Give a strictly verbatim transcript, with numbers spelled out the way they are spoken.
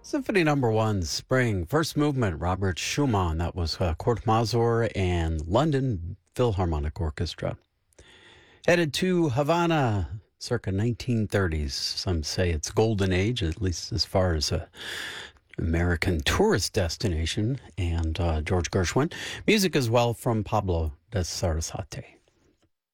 Symphony number one, Spring. First movement, Robert Schumann. That was uh, Court Mazur and London Philharmonic Orchestra. Headed to Havana, circa nineteen thirties. Some say it's golden age, at least as far as a American tourist destination. And uh, George Gershwin. Music as well from Pablo de Sarasate.